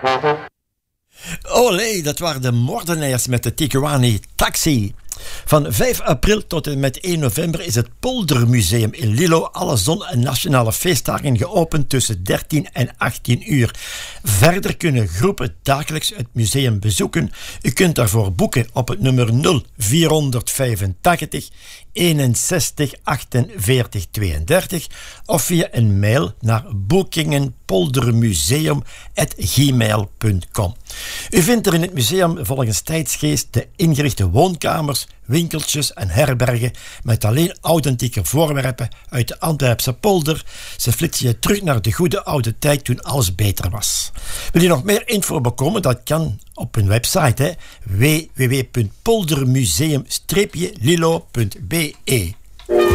Olé, dat waren de moordenaars met de Tijuana Taxi. Van 5 april tot en met 1 november is het Poldermuseum in Lilo alle zon- en nationale feestdagen geopend tussen 13 en 18 uur. Verder kunnen groepen dagelijks het museum bezoeken. U kunt daarvoor boeken op het nummer 0485 61 48 32 of via een mail naar boekingenpoldermuseum@gmail.com. U vindt er in het museum volgens tijdsgeest de ingerichte woonkamers, winkeltjes en herbergen met alleen authentieke voorwerpen uit de Antwerpse polder. Ze flitsen je terug naar de goede oude tijd toen alles beter was. Wil je nog meer info bekomen? Dat kan op hun website www.poldermuseum-lilo.be.